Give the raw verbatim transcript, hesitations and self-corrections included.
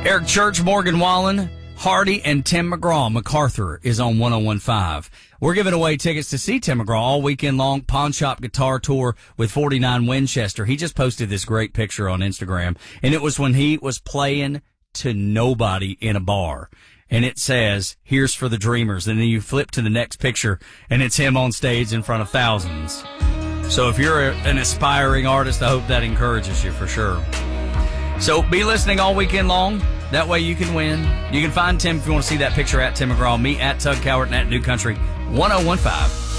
Eric Church, Morgan Wallen, Hardy, and Tim McGraw. MacArthur is on one oh one five. We're giving away tickets to see Tim McGraw all weekend long. Pawn Shop Guitar Tour with forty-nine Winchester. He just posted this great picture on Instagram, and it was when he was playing to nobody in a bar. And it says, "Here's for the dreamers." And then you flip to the next picture, and it's him on stage in front of thousands. So if you're a, an aspiring artist, I hope that encourages you for sure. So be listening all weekend long. That way you can win. You can find Tim if you want to see that picture at Tim McGraw, me at Tug Cowart, and at New Country ten fifteen.